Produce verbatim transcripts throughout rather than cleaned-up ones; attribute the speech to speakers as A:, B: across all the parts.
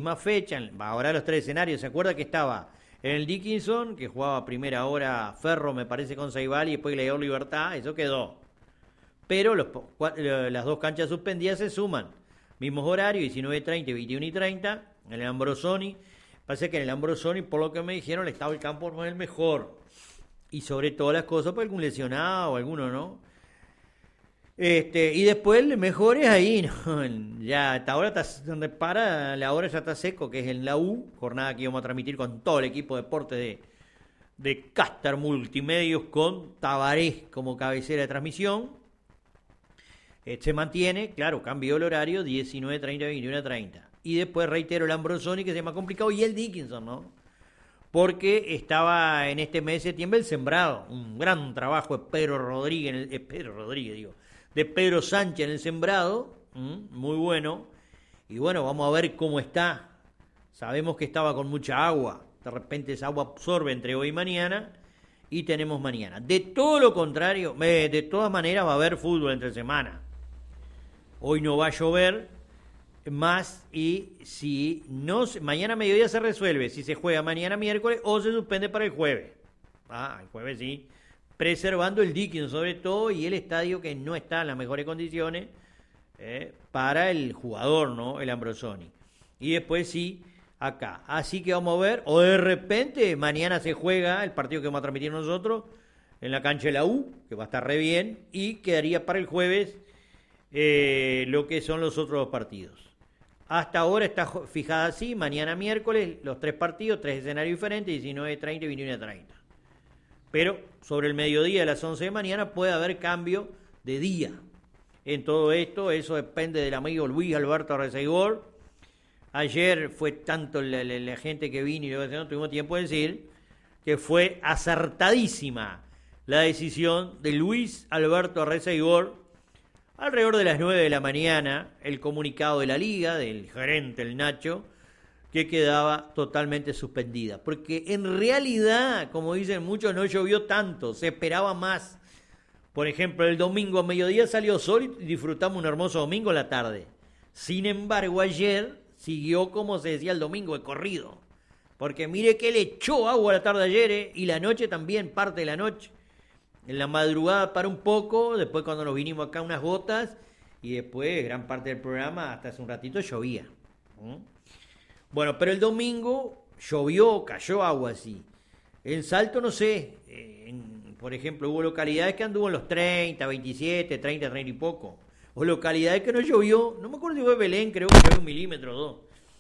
A: última fecha, ahora los tres escenarios, ¿se acuerda que estaba en el Dickinson, que jugaba primera hora Ferro, me parece, con Ceibal, y después le dio Libertad? Eso quedó. Pero los, las dos canchas suspendidas se suman. Mismos horarios, diecinueve y treinta y veintiuno y treinta, en el Ambrosoni. Parece que en el Ambrosoni, por lo que me dijeron, el estado del campo no es el mejor. Y sobre todas las cosas, por algún lesionado o alguno, ¿no? Este, y después el mejor es ahí, ¿no? Ya hasta ahora está, donde para, la hora ya está seco, que es en la U, jornada que íbamos a transmitir con todo el equipo de deportes de, de Castar Multimedios, con Tabarés como cabecera de transmisión. Eh, se mantiene, claro, cambió el horario, diecinueve treinta, veintiuno treinta. Y después reitero el Ambrosoni, que es más complicado, y el Dickinson, ¿no? Porque estaba en este mes de septiembre el Sembrado, un gran trabajo de Pedro Rodríguez, en el, eh, Pedro Rodríguez, digo, de Pedro Sánchez en el Sembrado, ¿m? Muy bueno. Y bueno, vamos a ver cómo está. Sabemos que estaba con mucha agua, de repente esa agua absorbe entre hoy y mañana, y tenemos mañana. De todo lo contrario, eh, de todas maneras va a haber fútbol entre semana. Hoy no va a llover más, y si no, mañana a mediodía se resuelve si se juega mañana miércoles o se suspende para el jueves. Ah, el jueves sí, preservando el Dickinson sobre todo, y el estadio que no está en las mejores condiciones eh, para el jugador, ¿no? El Ambrosoni. Y después sí, acá. Así que vamos a ver, o de repente mañana se juega el partido que vamos a transmitir nosotros en la cancha de la U, que va a estar re bien, y quedaría para el jueves eh, lo que son los otros partidos. Hasta ahora está fijada así, mañana miércoles, los tres partidos, tres escenarios diferentes, diecinueve treinta y veintiuno treinta. Pero sobre el mediodía de las once de mañana puede haber cambio de día. En todo esto, eso depende del amigo Luis Alberto Reseguor. Ayer fue tanto la, la, la gente que vino y lo que no tuvimos tiempo de decir, que fue acertadísima la decisión de Luis Alberto Reseguor. Alrededor de las nueve de la mañana, el comunicado de la Liga, del gerente, el Nacho, que quedaba totalmente suspendida. Porque en realidad, como dicen muchos, no llovió tanto, se esperaba más. Por ejemplo, el domingo a mediodía salió sol y disfrutamos un hermoso domingo a la tarde. Sin embargo, ayer siguió, como se decía, el domingo de corrido. Porque mire que le echó agua a la tarde ayer, ¿eh? Y la noche también, parte de la noche. En la madrugada para un poco, después cuando nos vinimos acá unas gotas, y después gran parte del programa, hasta hace un ratito, llovía. ¿Mm? Bueno, pero el domingo llovió, cayó agua así. En Salto, no sé, eh, en, por ejemplo, hubo localidades que anduvo en los treinta, veintisiete, treinta, treinta y poco. O localidades que no llovió, no me acuerdo si fue Belén, creo que llovió un milímetro o dos.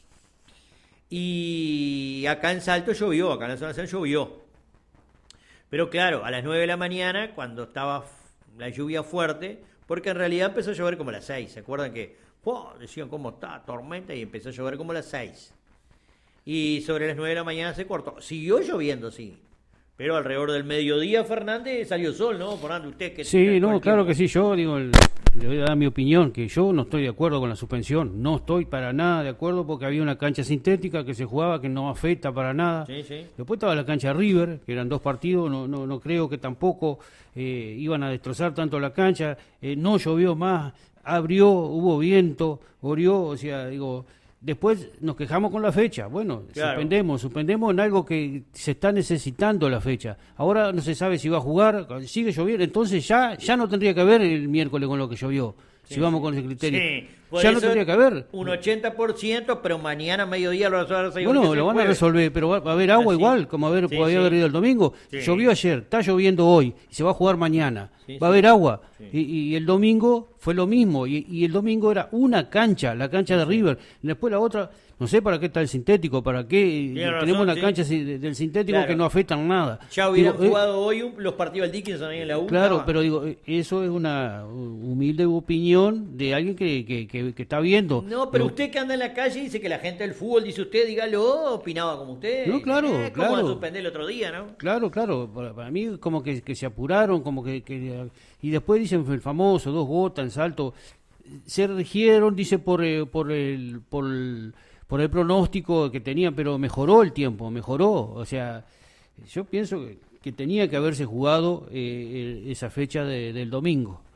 A: Y acá en Salto llovió, acá en la zona central llovió. Pero claro, a las nueve de la mañana, cuando estaba la lluvia fuerte, porque en realidad empezó a llover como a las seis. ¿Se acuerdan que oh, decían cómo está, tormenta? Y empezó a llover como a las seis. Y sobre las nueve de la mañana se cortó. Siguió lloviendo, sí. Pero alrededor del mediodía, Fernández, salió sol, ¿no? Fernando, usted que...
B: Sí, no, claro que sí. Yo digo, el, le voy a dar mi opinión, que yo no estoy de acuerdo con la suspensión. No estoy para nada de acuerdo, porque había una cancha sintética que se jugaba que no afecta para nada.
A: Sí, sí.
B: Después estaba la cancha River, que eran dos partidos. No, no, no creo que tampoco eh, iban a destrozar tanto la cancha. Eh, no llovió más, abrió, hubo viento, orió, o sea, digo... Después nos quejamos con la fecha. Bueno, claro. suspendemos, suspendemos en algo que se está necesitando la fecha. Ahora no se sabe si va a jugar, sigue lloviendo, entonces ya ya no tendría que haber el miércoles con lo que llovió. Sí, si vamos sí. con ese criterio. Sí. Ya no tendría que haber.
A: Un ochenta por ciento, pero mañana a mediodía lo van a resolver.
B: Bueno, lo van a resolver, pero va, va a haber agua Así. igual, como haber, sí, podía sí. haber ido el domingo. Sí. Llovió ayer, está lloviendo hoy, y se va a jugar mañana. Sí, va a haber agua. Sí. Y, y el domingo fue lo mismo, y, y el domingo era una cancha, la cancha sí, de River. Y después la otra, no sé para qué está el sintético, para qué Tiene tenemos razón, una sí. cancha del sintético claro. que no afectan nada.
A: Ya hubieran digo, jugado eh, hoy los partidos del Dickinson ahí en la U.
B: Claro, pero digo, eso es una humilde opinión de alguien que, que, que, que está viendo.
A: No, pero
B: digo,
A: usted que anda en la calle dice que la gente del fútbol, dice usted, dígalo, opinaba como usted.
B: No, claro, eh,
A: ¿Cómo
B: claro.
A: lo suspender el otro día, no?
B: Claro, claro, para, para mí como que, que se apuraron, como que, que... Y después dicen el famoso, dos gotas en Salto. Se rigieron, dice, por, eh, por el... Por el por el pronóstico que tenían, pero mejoró el tiempo, mejoró, o sea, yo pienso que, que tenía que haberse jugado eh, esa fecha de, del domingo,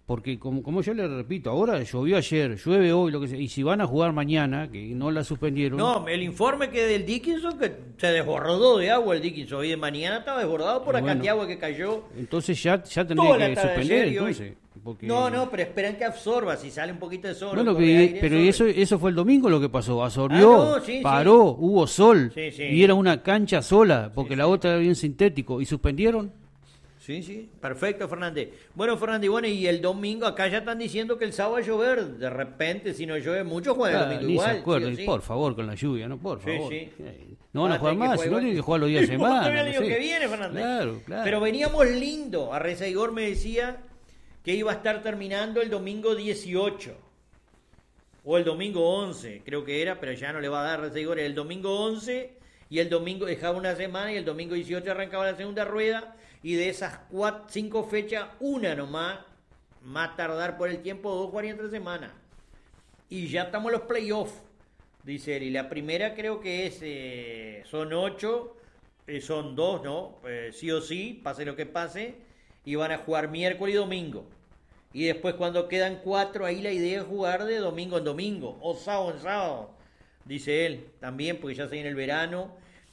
B: porque como, como yo le repito, ahora llovió ayer, llueve hoy, lo que sea, y si van a jugar mañana, que no la suspendieron.
A: No, el informe que del Dickinson, que se desbordó de agua el Dickinson, hoy de mañana estaba desbordado por la
B: Bueno,
A: cantidad de agua que cayó.
B: Entonces ya, ya
A: Toda
B: tendría
A: la
B: que
A: tarde de
B: suspender,
A: ayer y hoy.
B: entonces. Porque...
A: No, no, pero esperan que absorba, si sale un poquito de sol.
B: Bueno,
A: corre
B: pero,
A: aire,
B: pero
A: sobre.
B: eso eso fue el domingo lo que pasó, absorbió,
A: Ah, no, sí,
B: paró,
A: sí.
B: hubo sol,
A: Sí, sí.
B: y era una cancha sola, porque
A: Sí,
B: la
A: sí.
B: otra era bien sintético, y suspendieron.
A: Sí, sí, perfecto, Fernández. Bueno, Fernández, bueno, y el domingo acá ya están diciendo que el sábado va a llover. De repente, si no llueve mucho, juega el
B: Ah,
A: domingo
B: ni
A: igual.
B: se acuerdan,
A: sí o sí.
B: por favor, con la lluvia, ¿no? Por
A: Sí,
B: favor.
A: sí.
B: Eh, No van a
A: Ah,
B: jugar
A: tienen que
B: más,
A: jugar
B: si no
A: igual.
B: tienen que jugar los días de
A: Y vos
B: semana.
A: todavía el
B: no
A: año
B: sé.
A: que viene, Fernández.
B: Claro, claro.
A: Pero veníamos lindo. A Rezaigor me decía que iba a estar terminando el domingo dieciocho. O el domingo once, creo que era, pero ya no le va a dar Rezaigor. El domingo once y el domingo dejaba una semana y el domingo dieciocho arrancaba la segunda rueda. Y de esas cuatro, cinco fechas, una nomás, más tardar por el tiempo, dos jugarían tres semanas. Y ya estamos en los playoffs, dice él. Y la primera creo que es, eh, son ocho, eh, son dos, ¿no? Eh, sí o sí, pase lo que pase. Y van a jugar miércoles y domingo. Y después cuando quedan cuatro, ahí la idea es jugar de domingo en domingo, o sábado en sábado, dice él. También, porque ya se viene el verano.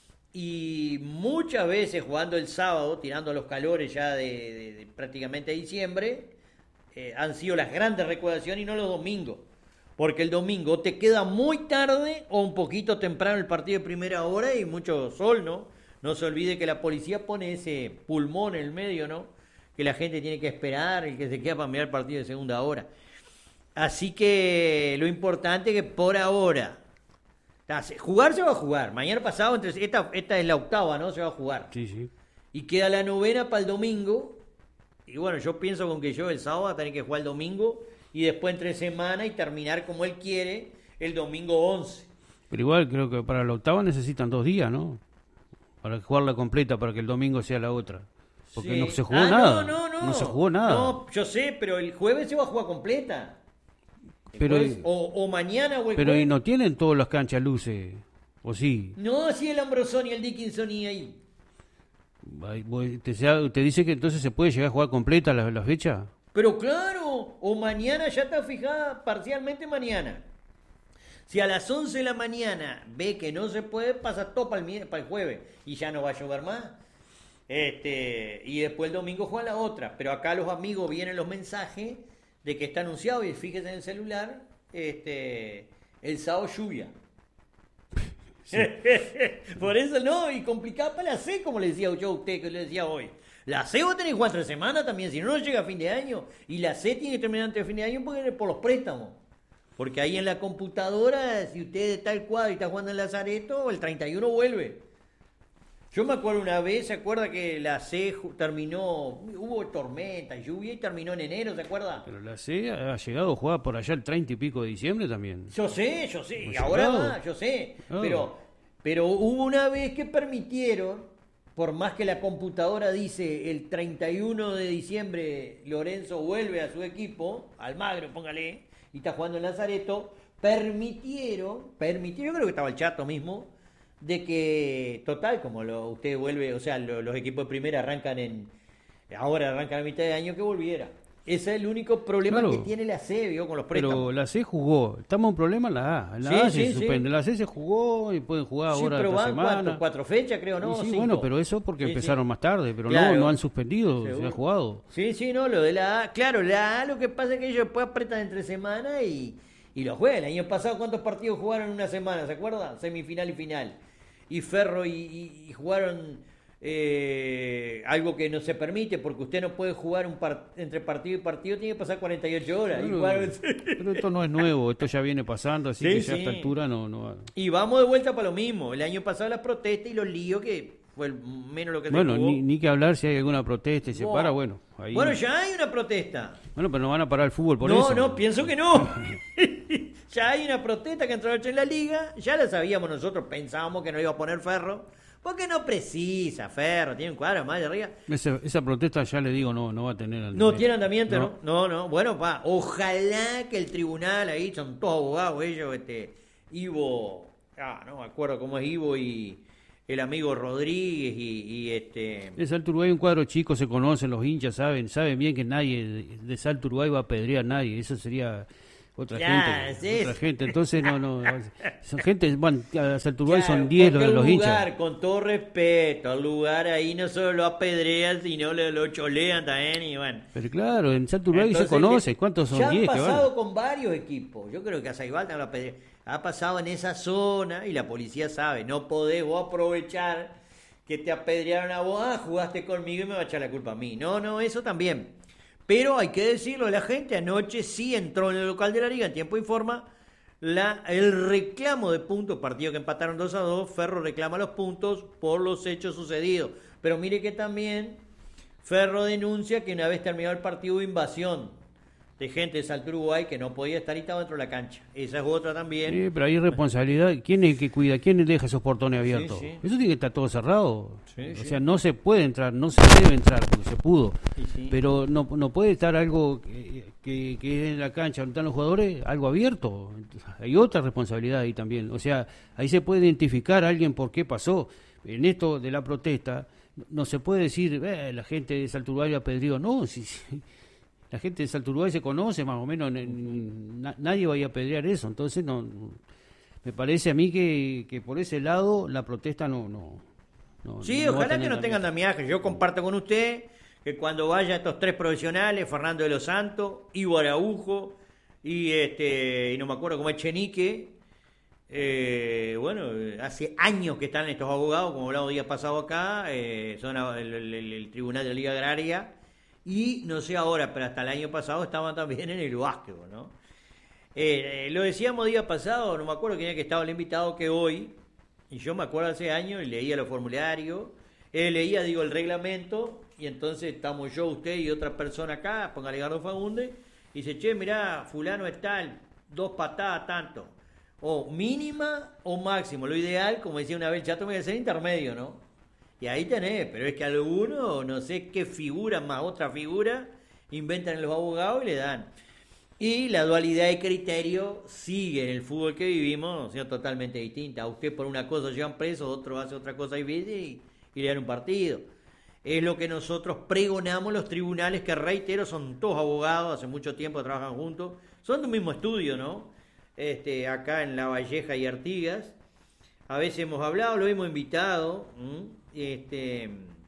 A: Y muchas veces jugando el sábado, tirando los calores ya de, de, de prácticamente diciembre, eh, han sido las grandes recordaciones y no los domingos. Porque el domingo te queda muy tarde o un poquito temprano el partido de primera hora y mucho sol, ¿no? No se olvide que la policía pone ese pulmón en el medio, ¿no? Que la gente tiene que esperar, el que se queda para mirar el partido de segunda hora. Así que lo importante es que por ahora... Jugar se va a jugar. Mañana pasado, entre, esta, esta es la octava, ¿no? Se va a jugar.
B: Sí, sí.
A: Y queda la novena para el domingo. Y bueno, yo pienso con que yo el sábado va a tener que jugar el domingo. Y después entre semana y terminar como él quiere el domingo once.
B: Pero igual creo que para la octava necesitan dos días, ¿no? Para jugarla completa, para que el domingo sea la otra. Porque
A: Sí.
B: no se jugó
A: Ah,
B: nada.
A: No, no, no.
B: No se jugó nada.
A: No, yo sé, pero el jueves se va a jugar completa. El
B: Pero-
A: jueves, o, o mañana o el
B: Pero
A: jueves.
B: y no tienen todas las canchas luces, ¿o sí?
A: No, si el Ambrosoni y el Dickinson y ahí.
B: Ay, vos- ¿Te, sea- te dice que entonces se puede llegar a jugar completa la, la fecha?
A: Pero claro, o mañana ya está fijada parcialmente mañana. Si a las once de la mañana ve que no se puede, pasa todo para el, mi- para el jueves y ya no va a llover más. Este, y después el domingo juega la otra. Pero acá los amigos vienen los mensajes de que está anunciado, y fíjese en el celular, este, el sábado lluvia. Por eso no, y complicado para la C, como le decía yo a usted, que le decía hoy. La C vos tenés cuatro semanas también, si no, no llega a fin de año. Y la C tiene que terminar antes de fin de año porque, por los préstamos. Porque ahí en la computadora, si usted está el cuadro y está jugando en Lazareto, el treinta y uno vuelve. Yo me acuerdo una vez, ¿se acuerda que la C ju- terminó, hubo tormenta, lluvia y terminó en enero, ¿se acuerda?
B: Pero la C ha llegado a jugar por allá el treinta y pico de diciembre también.
A: Yo sé, yo sé, y
B: Pues
A: ahora
B: claro.
A: va, yo sé.
B: Ah.
A: Pero, pero hubo una vez que permitieron, por más que la computadora dice el treinta y uno de diciembre Lorenzo vuelve a su equipo, Almagro, póngale, y está jugando en Lazareto, permitieron, permitieron, yo creo que estaba el Chato mismo, de que, total, como lo, usted vuelve, o sea, lo- los equipos de primera arrancan en, ahora arrancan a mitad de año, que volviera. Ese es el único problema
B: Claro.
A: que tiene la C, ¿vio? Con los préstamos.
B: Pero la C jugó. Estamos en problema en la A. En la
A: Sí,
B: A
A: sí,
B: se
A: sí.
B: suspende. La C se jugó y pueden jugar
A: Sí,
B: ahora
A: pero
B: esta
A: van
B: semana.
A: cuatro, cuatro fechas, creo, ¿no?
B: Y sí,
A: Cinco.
B: bueno, pero eso porque
A: Sí,
B: empezaron
A: sí.
B: más tarde, pero
A: Claro.
B: no, no han suspendido, se
A: Seguro.
B: ha jugado.
A: Sí, sí, no, lo de la A. Claro, la A lo que pasa es que ellos después apretan entre semana y, y lo juegan. El año pasado, ¿cuántos partidos jugaron en una semana? ¿Se acuerdan? Semifinal y final. Y Ferro y, y- y jugaron eh, algo que no se permite, porque usted no puede jugar un par- entre partido y partido, tiene que pasar cuarenta y ocho horas. Y,
B: Pero,
A: jugaron-
B: pero esto no es nuevo, esto ya viene pasando, así
A: Sí,
B: que ya a
A: sí.
B: esta altura no, no va.
A: y vamos de vuelta para lo mismo. El año pasado las protestas y los líos, que fue el- menos lo que se
B: Bueno,
A: jugó.
B: ni, ni que hablar si hay alguna protesta y se
A: Wow.
B: para, bueno. Ahí...
A: Bueno, ya hay una protesta.
B: Bueno, pero no van a parar el fútbol por
A: no,
B: eso.
A: no, pienso que no. Ya hay una protesta que entró en la liga, ya la sabíamos nosotros, pensábamos que no iba a poner Ferro, porque no precisa Ferro, tiene un cuadro más de arriba.
B: Esa, esa protesta ya le digo, no, no va a tener
A: No
B: andamiento.
A: tiene andamiento, ¿no? No, no. Bueno, pa, ojalá que el tribunal ahí, son todos abogados ellos, este, Ivo, ah, no me acuerdo cómo es Ivo y el amigo Rodríguez y, y este...
B: En Salto Uruguay un cuadro chico, se conocen, los hinchas saben, saben bien que nadie de, de Salto Uruguay va a apedrear a nadie, eso sería otra
A: ya,
B: gente,
A: sí.
B: otra gente, entonces no, no, son gente, bueno, a Salto Uruguay
A: Claro,
B: son diez los,
A: porque
B: los
A: el
B: hinchas.
A: lugar, con todo respeto, el lugar ahí no solo lo apedrean, sino lo, lo cholean también y bueno.
B: Pero claro, en Salto Uruguay
A: Entonces,
B: se conoce, ¿cuántos son?
A: Ya
B: diez
A: han
B: que
A: pasado
B: van.
A: con varios equipos, yo creo que a Saibal también lo apedrean. Ha pasado en esa zona y la policía sabe, no podés vos aprovechar que te apedrearon a vos, ah, jugaste conmigo y me va a echar la culpa a mí. No, no, eso también. Pero hay que decirlo, la gente anoche sí entró en el local de la Liga en tiempo y forma. La, el reclamo de puntos, partido que empataron dos a dos, Ferro reclama los puntos por los hechos sucedidos. Pero mire que también Ferro denuncia que una vez terminado el partido hubo invasión de gente de Salto Uruguay que no podía estar y estaba dentro de la cancha. Esa es otra también.
B: Sí, pero hay responsabilidad. ¿Quién es el que cuida? ¿Quién deja esos portones abiertos?
A: Sí, sí.
B: Eso tiene que estar todo cerrado.
A: Sí,
B: o
A: sí.
B: sea, no se puede entrar, no se debe entrar porque se pudo.
A: Sí, sí.
B: Pero no, no puede estar algo que, que, que es en la cancha donde están los jugadores, algo abierto. Hay otra responsabilidad ahí también. O sea, ahí se puede identificar a alguien por qué pasó. En esto de la protesta, no se puede decir, eh, la gente de Salto Uruguay apedreó. No, sí, sí. La gente de Salto Uruguay se conoce más o menos, na, nadie va a ir a apedrear eso, entonces no, me parece a mí que, que por ese lado la protesta no... no, no
A: sí,
B: no va a
A: ojalá
B: tener
A: que no
B: la
A: tengan
B: misma.
A: damiaje. Yo comparto con usted que cuando vaya estos tres profesionales, Fernando de los Santos, Ivo Araujo y este y no me acuerdo cómo es Chenique, eh, bueno, hace años que están estos abogados, como hablamos días pasados acá, eh, son el, el, el, el Tribunal de la Liga Agraria. Y no sé ahora, pero hasta el año pasado estaban también en el básquetbol, ¿no? Eh, eh, lo decíamos día pasado, no me acuerdo quién era que estaba el invitado, que hoy, y yo me acuerdo hace años, y leía los formularios, eh, leía, digo, el reglamento, y entonces estamos yo, usted y otra persona acá, póngale Gardo Fagunde, y dice, che, mirá, fulano es tal, dos patadas, tanto, o mínima o máximo, lo ideal, como decía una vez el Chato, me debe ser intermedio, ¿no? Y ahí tenés, pero es que algunos, no sé qué figura más otra figura, inventan los abogados y le dan. Y la dualidad de criterio sigue en el fútbol que vivimos, o sea, totalmente distinta. A usted por una cosa llevan preso, otro hace otra cosa y viene y, y le dan un partido. Es lo que nosotros pregonamos los tribunales, que reitero, son todos abogados, hace mucho tiempo trabajan juntos, son de un mismo estudio, ¿no? Este, acá en La Valleja y Artigas. A veces hemos hablado, lo hemos invitado, ¿m? este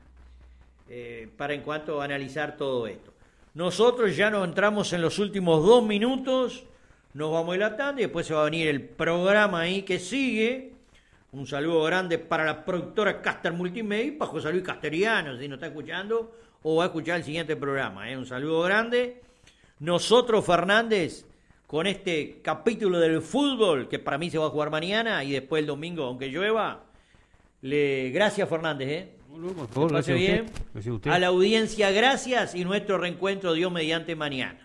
A: eh, para en cuanto a analizar todo esto. Nosotros ya nos entramos en los últimos dos minutos, nos vamos dilatando y después se va a venir el programa ahí que sigue. Un saludo grande para la productora Caster Multimedia y para José Luis Casteriano, si nos está escuchando o va a escuchar el siguiente programa. ¿eh? Un saludo grande. Nosotros, Fernández, con este capítulo del fútbol, que para mí se va a jugar mañana y después el domingo, aunque llueva. Le... Gracias, Fernández. ¿eh?
B: No, por favor,
A: Que pase
B: gracias a
A: bien.
B: usted. Gracias a usted.
A: A la audiencia, gracias. Y nuestro reencuentro, Dios mediante, mañana.